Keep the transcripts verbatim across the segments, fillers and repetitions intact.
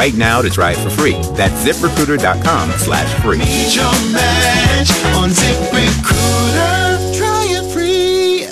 right now to try it for free. That's ZipRecruiter.com slash free. Meet your match on ZipRecruiter. Try it free.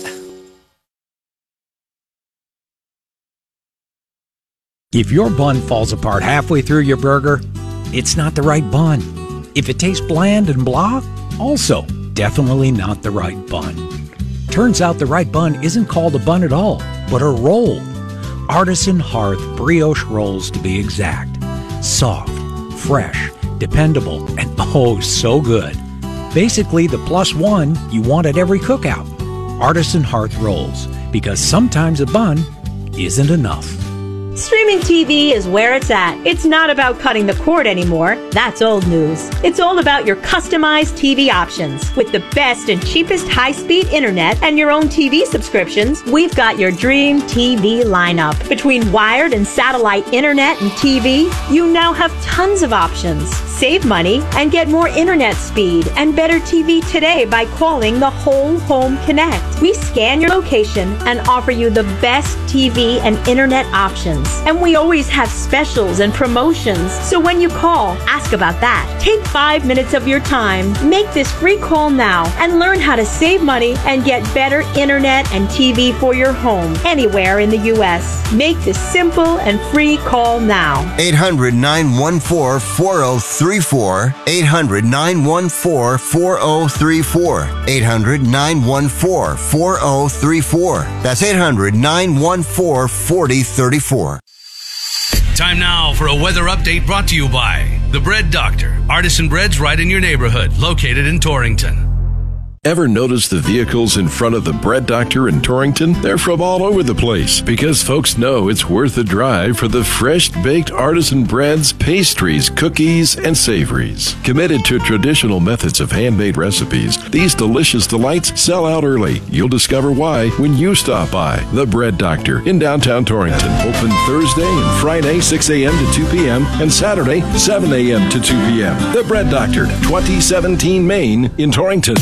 If your bun falls apart halfway through your burger, it's not the right bun. If it tastes bland and blah, also definitely not the right bun. Turns out the right bun isn't called a bun at all, but a roll. Artisan Hearth brioche rolls to be exact. Soft, fresh, dependable, and oh so good. Basically the plus one you want at every cookout. Artisan Hearth rolls, because sometimes a bun isn't enough. Streaming T V is where it's at. It's not about cutting the cord anymore. That's old news. It's all about your customized T V options. With the best and cheapest high-speed internet and your own T V subscriptions, we've got your dream T V lineup. Between wired and satellite internet and T V, you now have tons of options. Save money and get more internet speed and better T V today by calling the Whole Home Connect. We scan your location and offer you the best T V and internet options. And we always have specials and promotions. So when you call, ask about that. Take five minutes of your time. Make this free call now and learn how to save money and get better internet and T V for your home anywhere in the U S. Make this simple and free call now. eight hundred, nine one four, four oh three four. eight hundred, nine one four, four oh three four. eight hundred, nine one four, four oh three four. That's eight hundred, nine one four, four oh three four. Time now for a weather update brought to you by The Bread Doctor. Artisan breads right in your neighborhood, located in Torrington. Ever notice the vehicles in front of the Bread Doctor in Torrington? They're from all over the place because folks know it's worth a drive for the fresh baked artisan breads, pastries, cookies, and savories. Committed to traditional methods of handmade recipes, these delicious delights sell out early. You'll discover why when you stop by the Bread Doctor in downtown Torrington. Open Thursday and Friday six a.m. to two p.m. and Saturday seven a.m. to two p.m. The Bread Doctor, twenty seventeen Main in Torrington.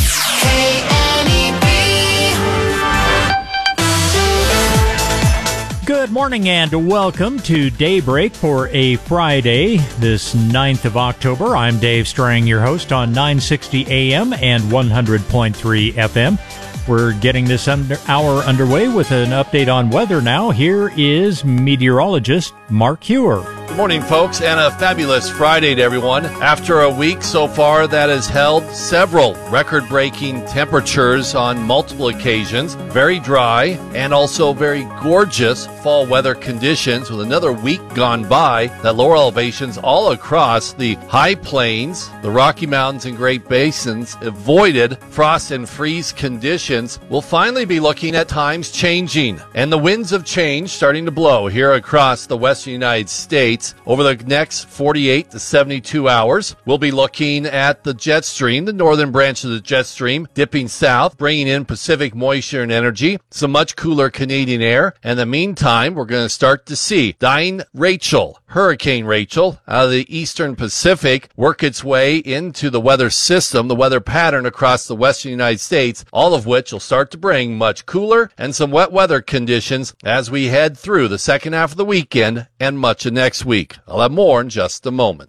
Good morning and welcome to Daybreak for a Friday, this ninth of October. I'm Dave Strang, your host on nine sixty A M and one hundred point three F M. We're getting this under, hour underway with an update on weather now. Here is meteorologist Mark Hewer. Good morning, folks, and a fabulous Friday to everyone. After a week so far that has held several record-breaking temperatures on multiple occasions, very dry and also very gorgeous fall weather conditions with another week gone by, that lower elevations all across the high plains, the Rocky Mountains and Great Basins avoided frost and freeze conditions. We'll finally be looking at times changing, and the winds of change starting to blow here across the western United States. Over the next forty-eight to seventy-two hours, we'll be looking at the jet stream, the northern branch of the jet stream, dipping south, bringing in Pacific moisture and energy, some much cooler Canadian air. And in the meantime, we're going to start to see dying Rachel, Hurricane Rachel, out of the eastern Pacific, work its way into the weather system, the weather pattern across the western United States, all of which will start to bring much cooler and some wet weather conditions as we head through the second half of the weekend and much of next week. I'll have more in just a moment.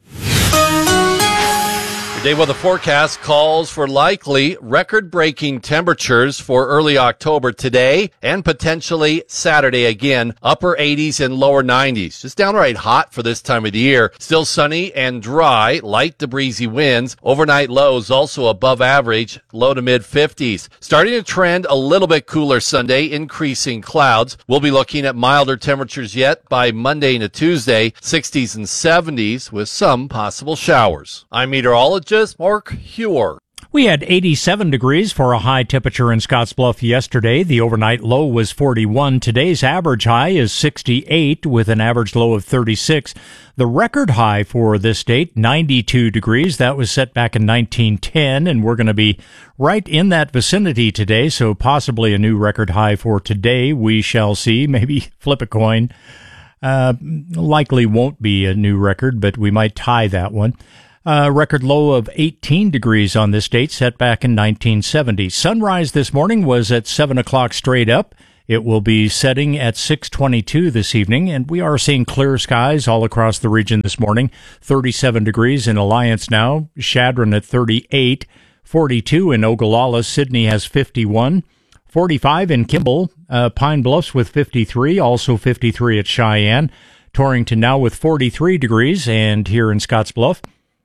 Day weather forecast calls for likely record-breaking temperatures for early October today and potentially Saturday again, upper eighties and lower nineties. Just downright hot for this time of the year. Still sunny and dry, light to breezy winds. Overnight lows also above average, low to mid fifties. Starting to trend a little bit cooler Sunday, increasing clouds. We'll be looking at milder temperatures yet by Monday into Tuesday, sixties and seventies with some possible showers. I'm meteorologist Mark Hewer. We had eighty-seven degrees for a high temperature in Scottsbluff yesterday. The overnight low was forty-one. Today's average high is sixty-eight with an average low of thirty-six. The record high for this date, ninety-two degrees. That was set back in nineteen ten, and we're going to be right in that vicinity today, so possibly a new record high for today. We shall see. Maybe flip a coin. Uh, likely won't be a new record, but we might tie that one. A uh, record low of eighteen degrees on this date, set back in nineteen seventy. Sunrise this morning was at seven o'clock straight up. It will be setting at six twenty-two this evening, and we are seeing clear skies all across the region this morning. thirty-seven degrees in Alliance now, Chadron at thirty-eight, forty-two in Ogallala, Sydney has fifty-one, forty-five in Kimball, uh, Pine Bluffs with fifty-three, also fifty-three at Cheyenne, Torrington now with forty-three degrees, and here in Scottsbluff.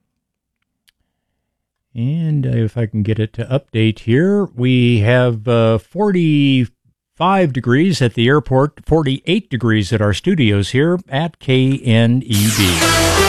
And uh, if I can get it to update here, we have uh, forty-five degrees at the airport, forty-eight degrees at our studios here at K N E D.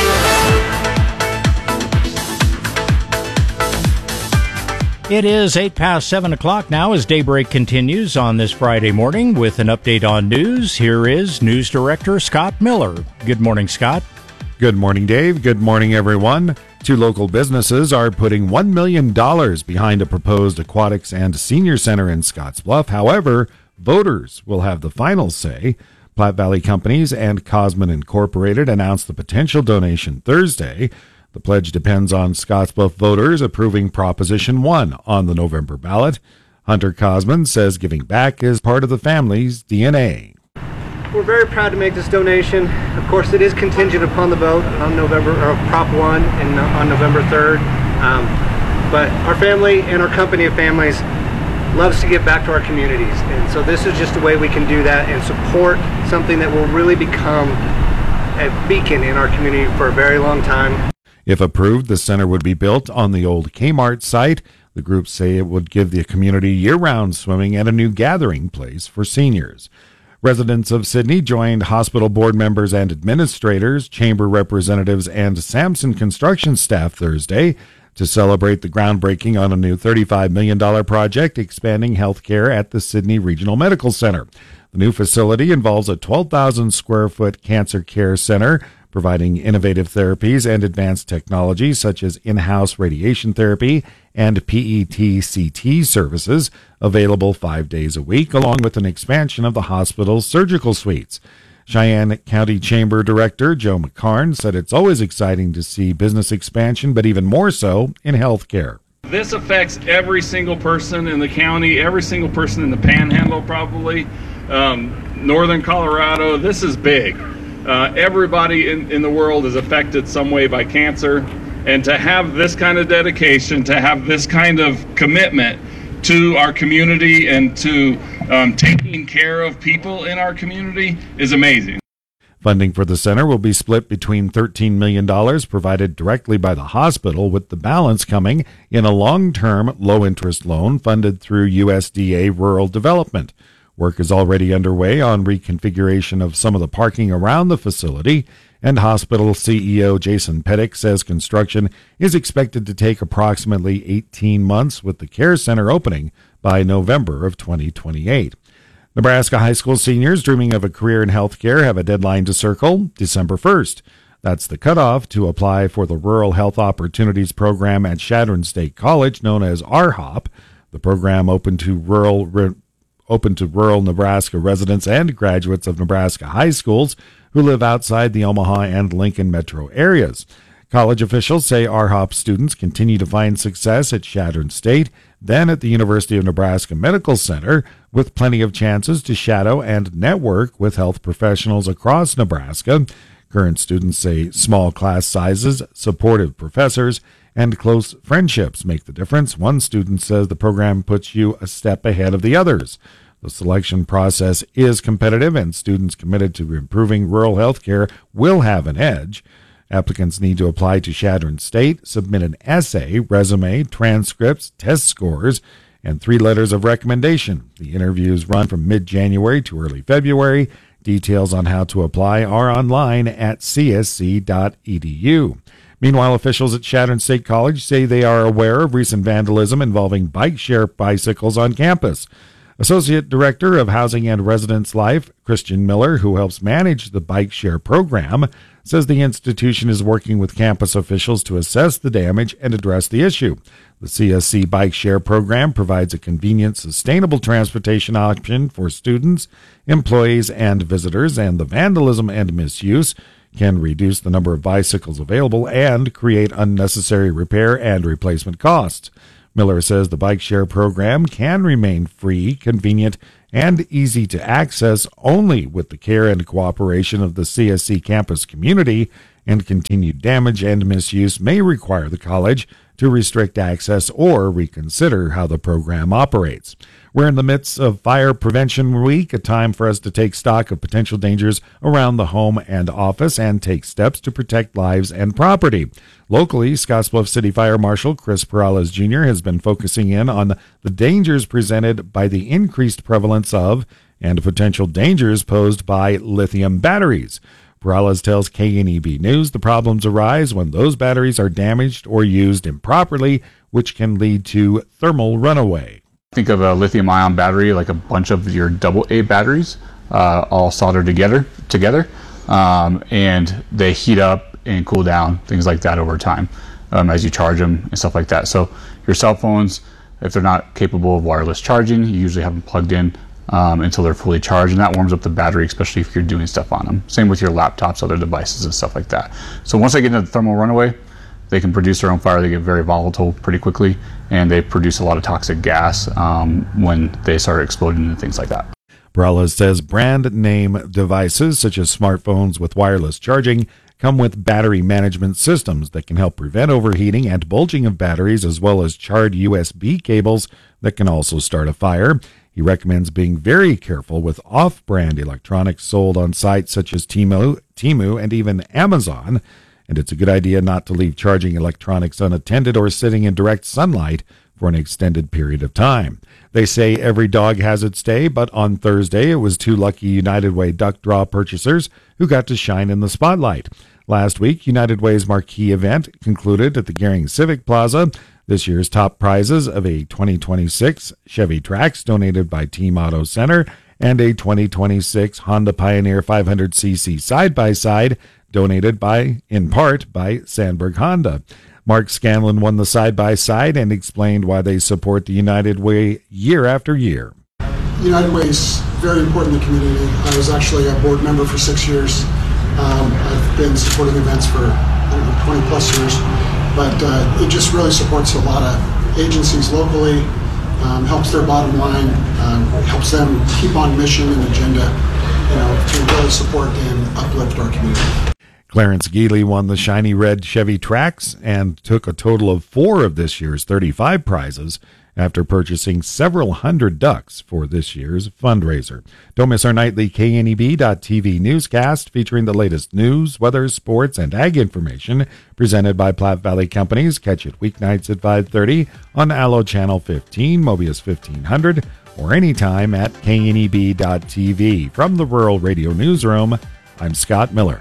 It is eight past seven o'clock now as Daybreak continues on this Friday morning with an update on news. Here is News Director Scott Miller. Good morning, Scott. Good morning, Dave. Good morning, everyone. Two local businesses are putting one million dollars behind a proposed aquatics and senior center in Scottsbluff. However, voters will have the final say. Platte Valley Companies and Cosman Incorporated announced the potential donation Thursday. The pledge depends on Scottsbluff voters approving Proposition one on the November ballot. Hunter Cosman says giving back is part of the family's D N A. We're very proud to make this donation. Of course, it is contingent upon the vote on November, or Prop one and on November third. Um, but our family and our company of families loves to give back to our communities. And so this is just a way we can do that and support something that will really become a beacon in our community for a very long time. If approved, the center would be built on the old Kmart site. The groups say it would give the community year-round swimming and a new gathering place for seniors. Residents of Sydney joined hospital board members and administrators, chamber representatives, and Samson construction staff Thursday to celebrate the groundbreaking on a new thirty-five million dollars project expanding health care at the Sydney Regional Medical Center. The new facility involves a twelve thousand square foot cancer care center, providing innovative therapies and advanced technologies such as in-house radiation therapy and P E T C T services available five days a week, along with an expansion of the hospital's surgical suites. Cheyenne County Chamber Director Joe McCarn said it's always exciting to see business expansion, but even more so in healthcare. This affects every single person in the county, every single person in the Panhandle probably, um, northern Colorado. This is big. Uh, everybody in, in the world is affected some way by cancer, and to have this kind of dedication, to have this kind of commitment to our community and to um, taking care of people in our community is amazing. Funding for the center will be split between thirteen million dollars provided directly by the hospital, with the balance coming in a long-term, low-interest loan funded through U S D A Rural Development. Work is already underway on reconfiguration of some of the parking around the facility, and hospital C E O Jason Pettick says construction is expected to take approximately eighteen months, with the care center opening by November of twenty twenty-eight. Nebraska high school seniors dreaming of a career in healthcare have a deadline to circle, December first. That's the cutoff to apply for the Rural Health Opportunities Program at Chadron State College, known as R HOP. The program open to rural re- open to rural Nebraska residents and graduates of Nebraska high schools who live outside the Omaha and Lincoln metro areas. College officials say R HOP students continue to find success at Chadron State, then at the University of Nebraska Medical Center, with plenty of chances to shadow and network with health professionals across Nebraska. Current students say small class sizes, supportive professors, and close friendships make the difference. One student says the program puts you a step ahead of the others. The selection process is competitive, and students committed to improving rural health care will have an edge. Applicants need to apply to Chadron State, submit an essay, resume, transcripts, test scores, and three letters of recommendation. The interviews run from mid-January to early February. Details on how to apply are online at c s c dot e d u. Meanwhile, officials at Chadron State College say they are aware of recent vandalism involving bike share bicycles on campus. Associate Director of Housing and Residence Life, Christian Miller, who helps manage the bike share program, says the institution is working with campus officials to assess the damage and address the issue. The C S C Bike Share program provides a convenient, sustainable transportation option for students, employees, and visitors, and the vandalism and misuse can reduce the number of bicycles available and create unnecessary repair and replacement costs. Miller says the bike share program can remain free, convenient, and easy to access only with the care and cooperation of the C S C campus community, and continued damage and misuse may require the college to restrict access or reconsider how the program operates. We're in the midst of Fire Prevention Week, a time for us to take stock of potential dangers around the home and office and take steps to protect lives and property. Locally, Scottsbluff City Fire Marshal Chris Perales Junior has been focusing in on the dangers presented by the increased prevalence of and potential dangers posed by lithium batteries. Perales tells K N E B News the problems arise when those batteries are damaged or used improperly, which can lead to thermal runaway. Think of a lithium-ion battery like a bunch of your double A batteries, uh, all soldered together, together, um, and they heat up and cool down, things like that over time um, as you charge them and stuff like that. So your cell phones, if they're not capable of wireless charging, you usually have them plugged in Um, until they're fully charged, and that warms up the battery, especially if you're doing stuff on them. Same with your laptops, other devices, and stuff like that. So once they get into the thermal runaway, they can produce their own fire. They get very volatile pretty quickly, and they produce a lot of toxic gas um, when they start exploding and things like that. Perales says brand name devices, such as smartphones with wireless charging, come with battery management systems that can help prevent overheating and bulging of batteries, as well as charred U S B cables that can also start a fire. He recommends being very careful with off-brand electronics sold on sites such as Temu, Temu and even Amazon, and it's a good idea not to leave charging electronics unattended or sitting in direct sunlight for an extended period of time. They say every dog has its day, but on Thursday it was two lucky United Way Duck Draw purchasers who got to shine in the spotlight. Last week, United Way's marquee event concluded at the Gehring Civic Plaza. This year's top prizes of a twenty twenty-six Chevy Trax donated by Team Auto Center and a twenty twenty-six Honda Pioneer five hundred c c side-by-side donated by, in part, by Sandberg Honda. Mark Scanlon won the side-by-side and explained why they support the United Way year after year. United Way is very important in the community. I was actually a board member for six years. Um, I've been supporting events for I don't know, twenty plus years. But uh, it just really supports a lot of agencies locally, um, helps their bottom line, um, helps them keep on mission and agenda, you know, to really support and uplift our community. Clarence Geely won the shiny red Chevy Trax and took a total of four of this year's thirty-five prizes after purchasing several hundred ducks for this year's fundraiser. Don't miss our nightly K N E B dot T V newscast featuring the latest news, weather, sports, and ag information presented by Platte Valley Companies. Catch it weeknights at five thirty on Allo Channel fifteen, Mobius fifteen hundred, or anytime at K N E B dot T V. From the Rural Radio Newsroom, I'm Scott Miller.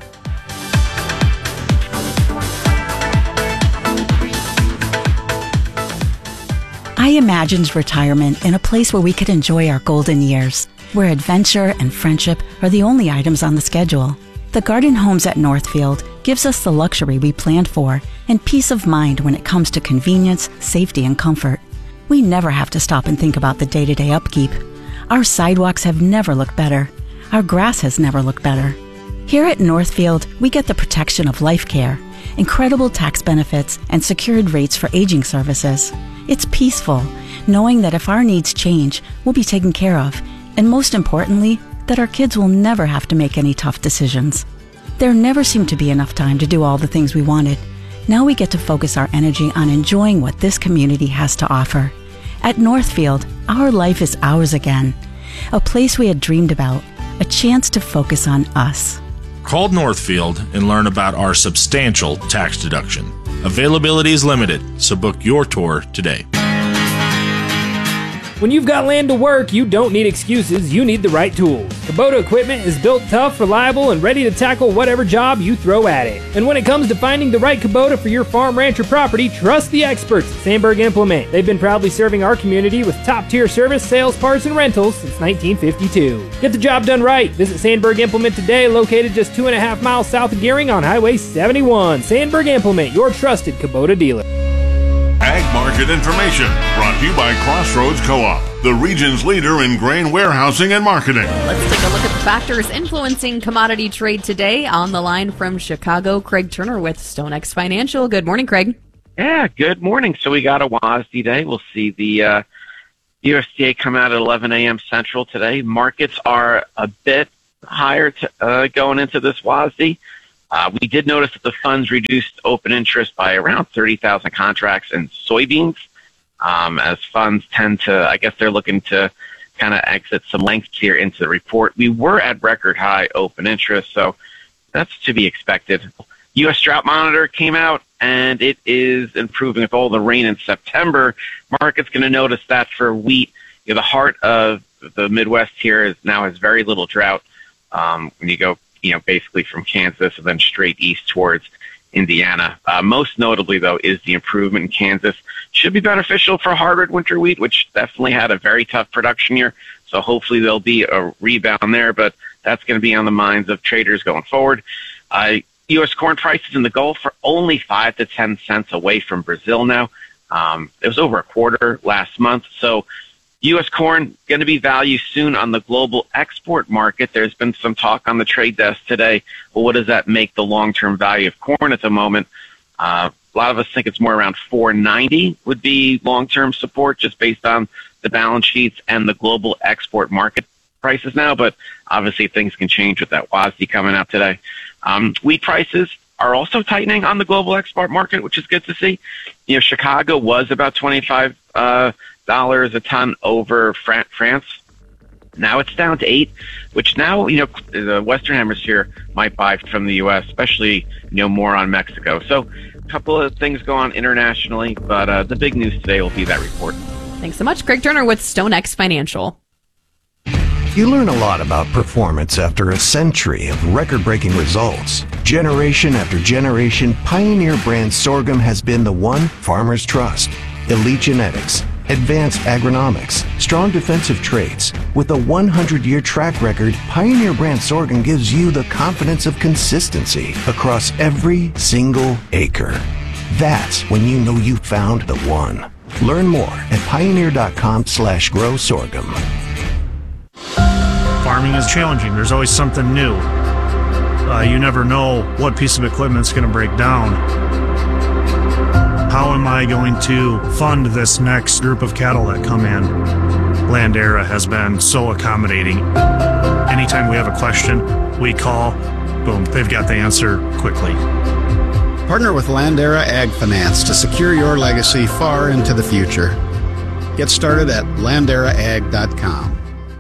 I imagined retirement in a place where we could enjoy our golden years, where adventure and friendship are the only items on the schedule. The Garden Homes at Northfield gives us the luxury we planned for and peace of mind when it comes to convenience, safety, and comfort. We never have to stop and think about the day-to-day upkeep. Our sidewalks have never looked better. Our grass has never looked better. Here at Northfield, we get the protection of life care, incredible tax benefits, and secured rates for aging services. It's peaceful, knowing that if our needs change, we'll be taken care of, and most importantly, that our kids will never have to make any tough decisions. There never seemed to be enough time to do all the things we wanted. Now we get to focus our energy on enjoying what this community has to offer. At Northfield, our life is ours again. A place we had dreamed about, a chance to focus on us. Call Northfield and learn about our substantial tax deduction. Availability is limited, so book your tour today. When you've got land to work, you don't need excuses, you need the right tools. Kubota equipment is built tough, reliable, and ready to tackle whatever job you throw at it. And when it comes to finding the right Kubota for your farm, ranch, or property, trust the experts at Sandberg Implement. They've been proudly serving our community with top-tier service, sales, parts, and rentals since nineteen fifty-two. Get the job done right. Visit Sandberg Implement today, located just two and a half miles south of Gehring on Highway seventy-one. Sandberg Implement, your trusted Kubota dealer. Ag Market Information, brought to you by Crossroads Co-op, the region's leader in grain warehousing and marketing. Let's take a look at the factors influencing commodity trade today. On the line from Chicago, Craig Turner with StoneX Financial. Good morning, Craig. Yeah, good morning. So we got a W A S D day. We'll see the uh, U S D A come out at eleven a.m. Central today. Markets are a bit higher to, uh, going into this W A S D. Uh, we did notice that the funds reduced open interest by around thirty thousand contracts in soybeans, um, as funds tend to, I guess they're looking to kind of exit some lengths here into the report. We were at record high open interest, so that's to be expected. U S Drought Monitor came out, and it is improving with all the rain in September. Market's going to notice that for wheat. You know, the heart of the Midwest here is now has very little drought. Um, when you go, you know, basically from Kansas and then straight east towards Indiana. Uh, most notably, though, is the improvement in Kansas. Should be beneficial for hard winter wheat, which definitely had a very tough production year. So hopefully there'll be a rebound there, but that's going to be on the minds of traders going forward. Uh, U S corn prices in the Gulf are only five to ten cents away from Brazil now. Um, it was over a quarter last month. So U S corn going to be valued soon on the global export market. There's been some talk on the trade desk today. Well, what does that make the long-term value of corn at the moment? Uh, a lot of us think it's more around four ninety would be long-term support just based on the balance sheets and the global export market prices now. But obviously things can change with that W A S D coming out today. Um, wheat prices are also tightening on the global export market, which is good to see. You know, Chicago was about twenty-five dollars uh, a ton over Fran- France. Now it's down to eight, which now, you know, the Western Hemisphere might buy from the U S, especially, you know, more on Mexico. So a couple of things go on internationally, but uh, the big news today will be that report. Thanks so much. Craig Turner with StoneX Financial. You learn a lot about performance after a century of record-breaking results. Generation after generation, Pioneer brand sorghum has been the one farmers trust. Elite genetics, advanced agronomics, strong defensive traits. With a one hundred year track record, Pioneer brand sorghum gives you the confidence of consistency across every single acre. That's when you know you found the one. Learn more at pioneer.com slash grow sorghum. Farming is challenging. There's always something new. Uh, you never know what piece of equipment's going to break down. How am I going to fund this next group of cattle that come in? Landera has been so accommodating. Anytime we have a question, we call, boom, they've got the answer quickly. Partner with Landera Ag Finance to secure your legacy far into the future. Get started at landera ag dot com.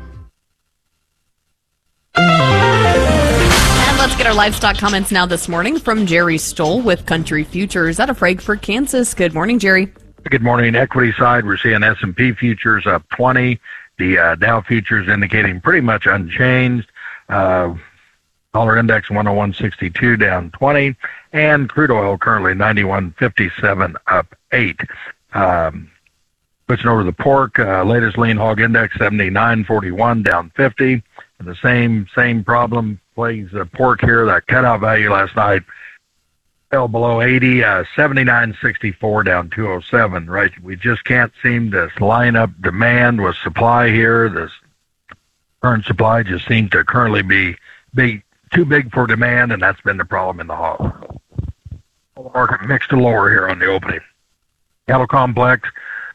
And let's get our livestock comments now this morning from Jerry Stoll with Country Futures out of Frankfort, Kansas. Good morning, Jerry. Good morning. Equity side, we're seeing S and P futures up twenty. The uh, Dow futures indicating pretty much unchanged. Uh, dollar index one oh one sixty-two down twenty. And crude oil currently ninety-one fifty-seven up eight. Um, switching over to the pork, uh, latest lean hog index seventy-nine forty-one down fifty. And the same same problem plagues the pork here. That cutout value last night fell below eighty, uh, seventy-nine sixty-four down two oh seven. Right, we just can't seem to line up demand with supply here. This current supply just seems to currently be big, too big for demand, and that's been the problem in the hog. The market mixed to lower here on the opening. Cattle complex.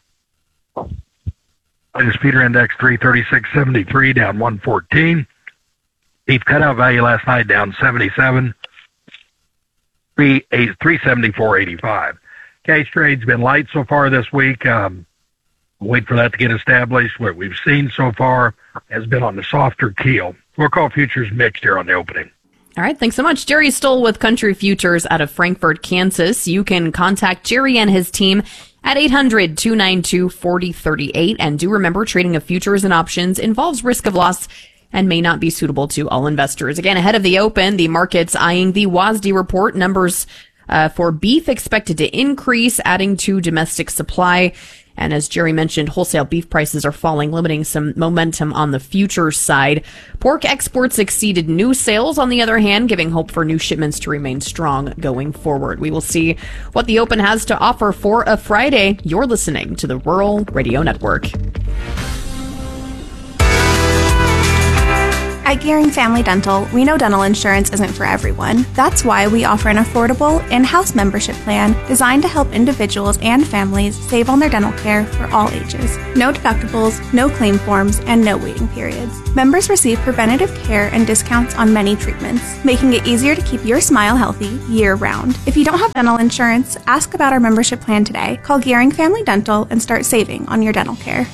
Latest feeder index three thirty-six seventy-three down one fourteen. Beef cutout value last night down seventy-seven. three seventy-four eighty-five. Case trade's been light so far this week. Um, wait for that to get established. What we've seen so far has been on the softer keel. We'll call futures mixed here on the opening. All right, thanks so much. Jerry Stoll with Country Futures out of Frankfort, Kansas. You can contact Jerry and his team at eight hundred, two nine two, four oh three eight. And do remember, trading of futures and options involves risk of loss and may not be suitable to all investors. Again, ahead of the open, the market's eyeing the W A S D report. Numbers uh, for beef expected to increase, adding to domestic supply. And as Jerry mentioned, wholesale beef prices are falling, limiting some momentum on the futures side. Pork exports exceeded new sales, on the other hand, giving hope for new shipments to remain strong going forward. We will see what the open has to offer for a Friday. You're listening to the Rural Radio Network. At Gearing Family Dental, we know dental insurance isn't for everyone. That's why we offer an affordable in-house membership plan designed to help individuals and families save on their dental care for all ages. No deductibles, no claim forms, and no waiting periods. Members receive preventative care and discounts on many treatments, making it easier to keep your smile healthy year-round. If you don't have dental insurance, ask about our membership plan today. Call Gearing Family Dental and start saving on your dental care.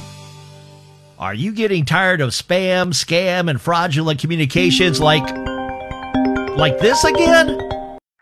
Are you getting tired of spam, scam, and fraudulent communications like like this again? This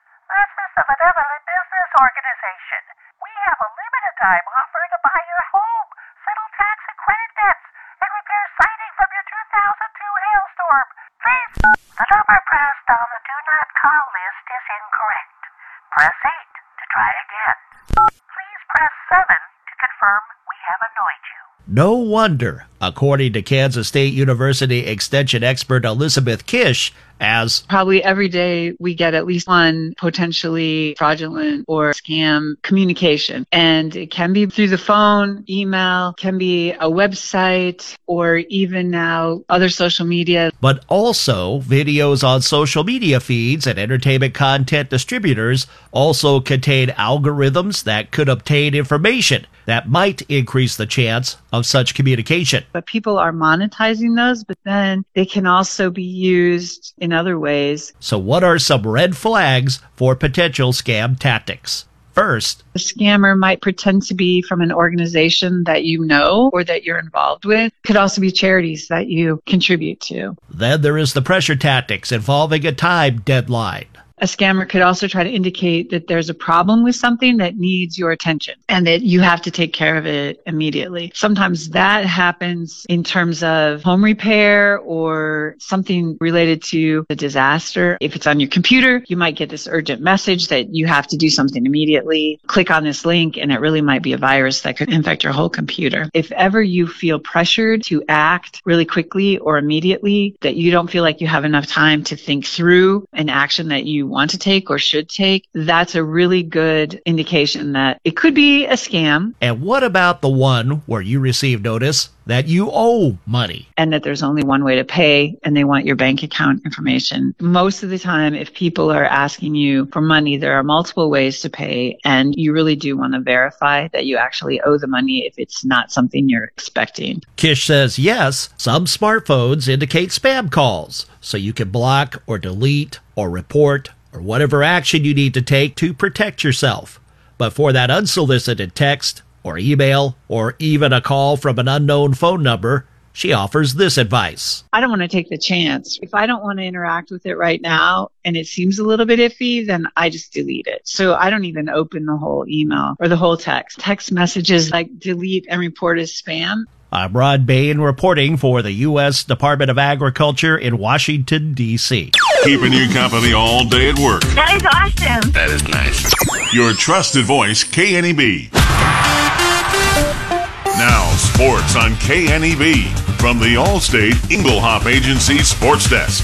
is the Benevolent Business Organization. We have a limited time offer to buy your home, settle tax and credit debts, and repair siding from your two thousand two hailstorm. Please, the number pressed on the do not call list is incorrect. Press eight to try again. Please press seven to confirm we have annoyed you. No wonder, according to Kansas State University Extension expert Elizabeth Kish, as probably every day we get at least one potentially fraudulent or scam communication. And it can be through the phone, email, can be a website, or even now other social media. But also videos on social media feeds and entertainment content distributors also contain algorithms that could obtain information that might increase the chance of such communication. But people are monetizing those, but then they can also be used in other ways. So what are some red flags for potential scam tactics? First, the scammer might pretend to be from an organization that you know or that you're involved with. Could also be charities that you contribute to. Then there is the pressure tactics involving a time deadline. A scammer could also try to indicate that there's a problem with something that needs your attention and that you have to take care of it immediately. Sometimes that happens in terms of home repair or something related to a disaster. If it's on your computer, you might get this urgent message that you have to do something immediately. Click on this link and it really might be a virus that could infect your whole computer. If ever you feel pressured to act really quickly or immediately, that you don't feel like you have enough time to think through an action that you want to take or should take, that's a really good indication that it could be a scam. And what about the one where you receive notice that you owe money? And that there's only one way to pay and they want your bank account information. Most of the time, if people are asking you for money, there are multiple ways to pay, and you really do want to verify that you actually owe the money if it's not something you're expecting. Kish says yes, some smartphones indicate spam calls, so you can block or delete or report or whatever action you need to take to protect yourself. But for that unsolicited text or email or even a call from an unknown phone number, she offers this advice. I don't want to take the chance. If I don't want to interact with it right now and it seems a little bit iffy, then I just delete it. So I don't even open the whole email or the whole text. Text messages like delete and report as spam. I'm Rod Bain reporting for the U S Department of Agriculture in Washington, D C Keeping you company all day at work. That is awesome. That is nice. Your trusted voice, K N E B. Now, sports on K N E B from the Allstate Inglehop Agency Sports Desk.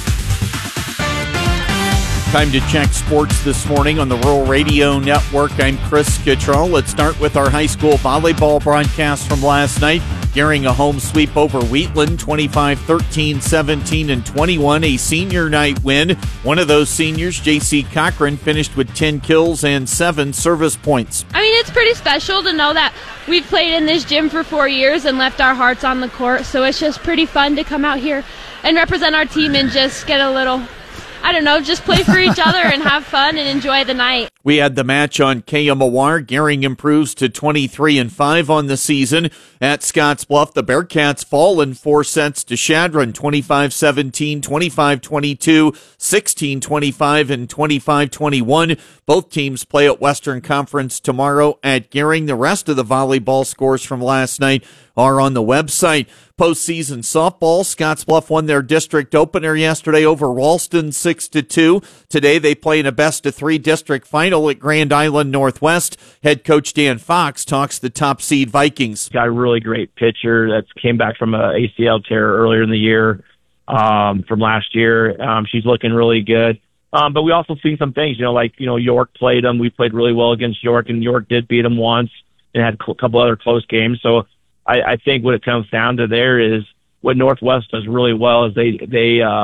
Time to check sports this morning on the Rural Radio Network. I'm Chris Kittrell. Let's start with our high school volleyball broadcast from last night. Gearing a home sweep over Wheatland, twenty-five thirteen, seventeen, and twenty-one, a senior night win. One of those seniors, J C Cochran, finished with ten kills and seven service points. I mean, it's pretty special to know that we've played in this gym for four years and left our hearts on the court, so it's just pretty fun to come out here and represent our team and just get a little, I don't know, just play for each other and have fun and enjoy the night. We had the match on K M O R. Gering improves to twenty-three and five on the season. At Scottsbluff, the Bearcats fall in four sets to Chadron, twenty-five seventeen, twenty-five twenty-two, sixteen twenty-five, and twenty-five twenty-one. Both teams play at Western Conference tomorrow at Gering. The rest of the volleyball scores from last night are on the website. Postseason softball, Scottsbluff won their district opener yesterday over Ralston six to two. Today they play in a best of three district final at Grand Island Northwest. Head coach Dan Fox talks the top seed Vikings. Got a really great pitcher that came back from a A C L tear earlier in the year, um, from last year. Um, she's looking really good. Um, but we also seen some things, you know, like, you know, York played them. We played really well against York, and York did beat them once and had a couple other close games. So I, I think what it comes down to there is what Northwest does really well is they, they, uh,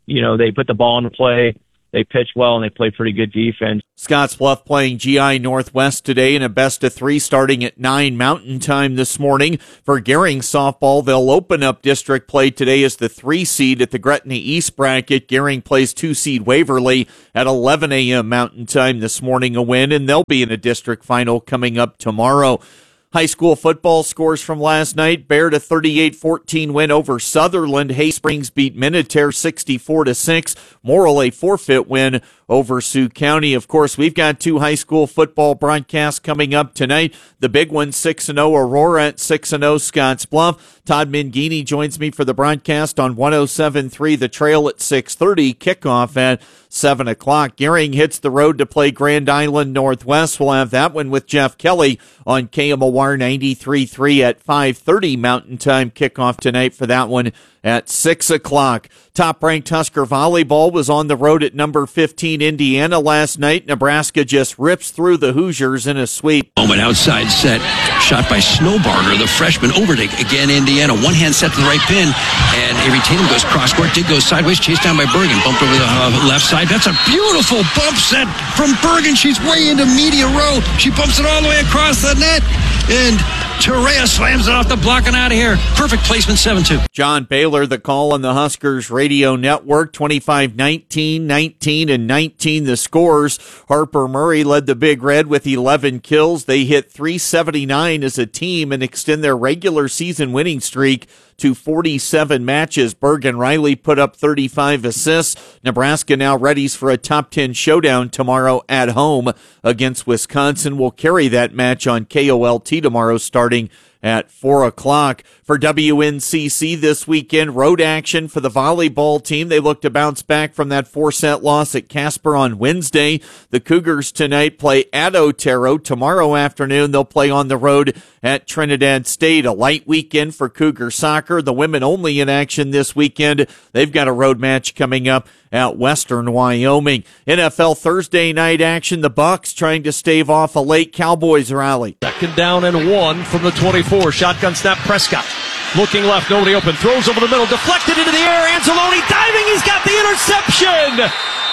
you know, they put the ball into play. They pitch well, and they play pretty good defense. Scottsbluff playing G I Northwest today in a best of three starting at nine Mountain Time this morning. For Gering softball, they'll open up district play today as the three seed at the Gretna East bracket. Gering plays two seed Waverly at eleven a.m. Mountain Time this morning, a win, and they'll be in a district final coming up tomorrow. High school football scores from last night. Baird a thirty-eight fourteen win over Sutherland. Hay Springs beat Minutair sixty-four to six. Morrill a forfeit win over Sioux County. Of course, we've got two high school football broadcasts coming up tonight. The big one, six and oh Aurora at six and oh Scottsbluff. Todd Mingini joins me for the broadcast on one oh seven point three The Trail at six thirty. Kickoff at seven o'clock. Gering hits the road to play Grand Island Northwest. We'll have that one with Jeff Kelly on K M O R ninety-three point three at five thirty Mountain Time. Kickoff tonight for that one at six o'clock. Top-ranked Husker volleyball was on the road at number fifteen Indiana last night. Nebraska just rips through the Hoosiers in a sweep. Moment outside set, shot by Snowbarger, the freshman. Over to again Indiana. One hand set to the right pin, and Avery Tatum goes cross-court. Did go sideways, chased down by Bergen. Bumped over the uh, left side. That's a beautiful bump set from Bergen. She's way into media row. She bumps it all the way across the net, and Torrea slams it off the block and out of here. Perfect placement, seven two. John Baylor, the call on the Huskers radio network, twenty-five nineteen, nineteen, and nineteen the scores. Harper Murray led the Big Red with eleven kills. They hit three seventy-nine as a team and extend their regular season winning streak to forty-seven matches. Bergen Riley put up thirty-five assists. Nebraska now readies for a top ten showdown tomorrow at home against Wisconsin. Will carry that match on K O L T tomorrow starting at four o'clock. For W N C C this weekend, road action for the volleyball team. They look to bounce back from that four-set loss at Casper on Wednesday. The Cougars tonight play at Otero. Tomorrow afternoon, they'll play on the road at Trinidad State. A light weekend for Cougar soccer. The women only in action this weekend. They've got a road match coming up at Western Wyoming. N F L Thursday night action. The Bucs trying to stave off a late Cowboys rally. Second down and one from the twenty-four. Shotgun snap, Prescott. Looking left, nobody open. Throws over the middle, deflected into the air. Anzalone diving, he's got the interception.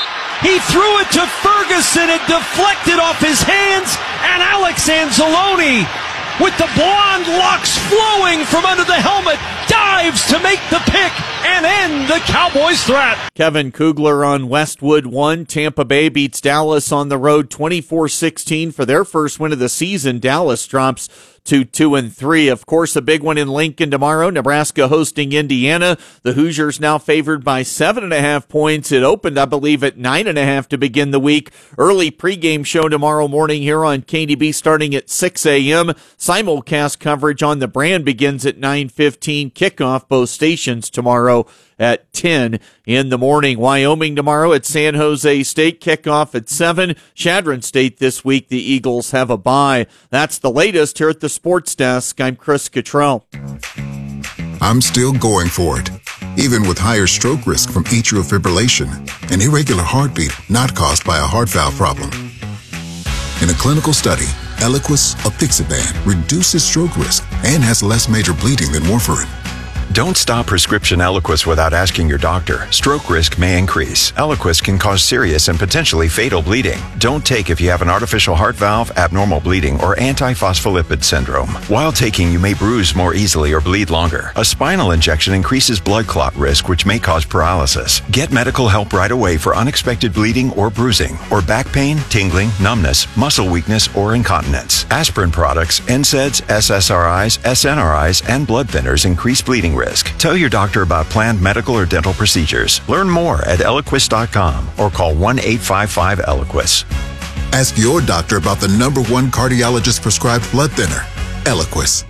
He threw it to Ferguson. It deflected off his hands. And Alex Anzalone, with the blonde locks flowing from under the helmet, dives to make the pick and end the Cowboys' threat. Kevin Kugler on Westwood one. Tampa Bay beats Dallas on the road twenty-four sixteen for their first win of the season. Dallas drops to two and three. Of course, a big one in Lincoln tomorrow. Nebraska hosting Indiana. The Hoosiers now favored by seven and a half points. It opened, I believe, at nine and a half to begin the week. Early pregame show tomorrow morning here on K D B starting at six a.m. Simulcast coverage on the brand begins at nine fifteen. Kickoff both stations tomorrow at ten in the morning. Wyoming tomorrow at San Jose State. Kickoff at seven. Chadron State this week. The Eagles have a bye. That's the latest here at the Sports Desk. I'm Chris Cottrell. I'm still going for it, even with higher stroke risk from atrial fibrillation, an irregular heartbeat not caused by a heart valve problem. In a clinical study, Eliquis apixaban reduces stroke risk and has less major bleeding than warfarin. Don't stop prescription Eliquis without asking your doctor. Stroke risk may increase. Eliquis can cause serious and potentially fatal bleeding. Don't take if you have an artificial heart valve, abnormal bleeding, or antiphospholipid syndrome. While taking, you may bruise more easily or bleed longer. A spinal injection increases blood clot risk, which may cause paralysis. Get medical help right away for unexpected bleeding or bruising, or back pain, tingling, numbness, muscle weakness, or incontinence. Aspirin products, N SAIDs, S S R Is, S N R Is, and blood thinners increase bleeding risk. Risk. Tell your doctor about planned medical or dental procedures. Learn more at Eliquis dot com or call one eight five five Eliquis. Ask your doctor about the number one cardiologist prescribed blood thinner, Eliquis.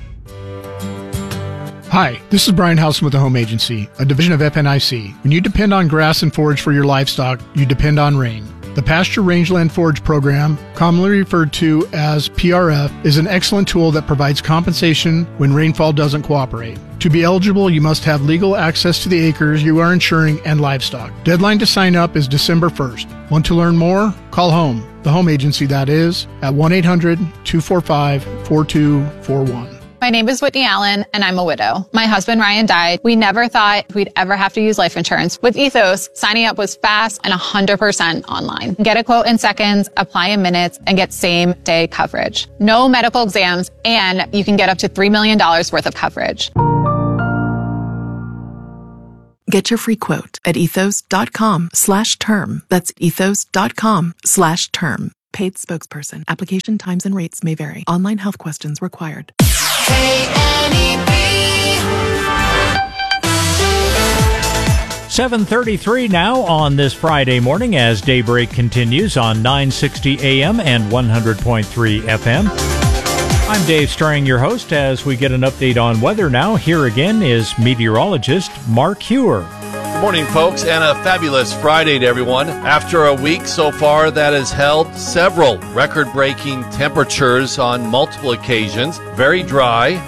Hi, this is Brian Housen with the Home Agency, a division of F N I C. When you depend on grass and forage for your livestock, you depend on rain. The Pasture Rangeland Forage Program, commonly referred to as P R F, is an excellent tool that provides compensation when rainfall doesn't cooperate. To be eligible, you must have legal access to the acres you are insuring and livestock. Deadline to sign up is December first. Want to learn more? Call HOME, the home agency that is, at one eight hundred two four five four two four one. My name is Whitney Allen, and I'm a widow. My husband, Ryan, died. We never thought we'd ever have to use life insurance. With Ethos, signing up was fast and one hundred percent online. Get a quote in seconds, apply in minutes, and get same-day coverage. No medical exams, and you can get up to three million dollars worth of coverage. Get your free quote at ethos.com slash term. That's ethos.com slash term. Paid spokesperson. Application times and rates may vary. Online health questions required. seven thirty-three now on this Friday morning as Daybreak continues on nine sixty A M and one hundred point three F M. I'm Dave Strang, your host, as we get an update on weather now. Here again is meteorologist Mark Hewer. Good morning, folks, and a fabulous Friday to everyone. After a week so far that has held several record-breaking temperatures on multiple occasions, very dry,